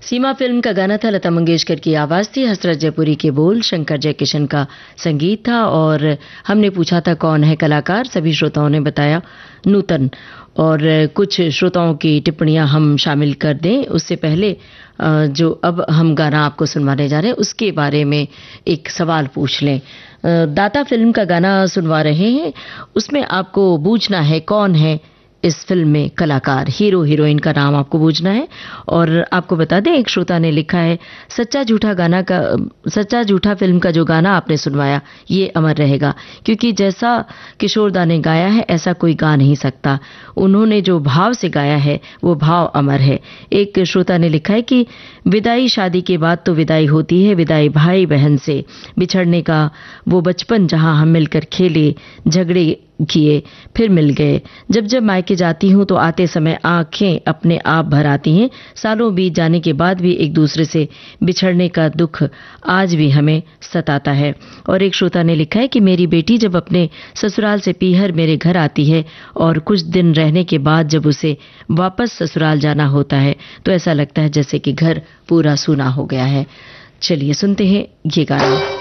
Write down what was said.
सीमा film का गाना था, लता मंगेशकर की आवाज थी, हसरत जयपुरी के बोल, शंकर जयकिशन का संगीत था। और हमने पूछा था कौन है कलाकार, सभी श्रोताओं ने बताया नूतन। और कुछ श्रोताओं की टिप्पणियां हम शामिल कर दें उससे पहले जो अब हम गाना आपको सुनवाने जा रहे हैं उसके बारे में एक सवाल पूछ लें। दाता फिल्म का गाना सुनवा रहे हैं, उसमें आपको बूझना है कौन है इस फिल्म में कलाकार, हीरो हीरोइन का नाम आपको बूझना है। और आपको बता दें, एक श्रोता ने लिखा है सच्चा झूठा फिल्म का जो गाना आपने सुनवाया ये अमर रहेगा, क्योंकि जैसा किशोर दा ने गाया है ऐसा कोई गा नहीं सकता। उन्होंने जो भाव से गाया है वो भाव अमर है। एक श्रोता ने लिखा है कि विदाई शादी के बाद तो विदाई होती है, विदाई भाई बहन से, बिछड़ने का वो बचपन जहां हम मिलकर खेले, झगड़े किए, फिर मिल गए। जब जब मायके जाती हूं तो आते समय आंखें अपने आप भर आती हैं। सालों बीत जाने के बाद भी एक दूसरे से बिछड़ने का दुख आज भी हमें सताता है। और एक श्रोता ने लिखा है कि मेरी बेटी जब अपने ससुराल से पीहर मेरे घर आती है और कुछ दिन रहने के बाद जब उसे वापस ससुराल जाना होता है तो ऐसा लगता है जैसे कि घर पूरा सूना हो गया है। चलिए सुनते हैं ये गाना।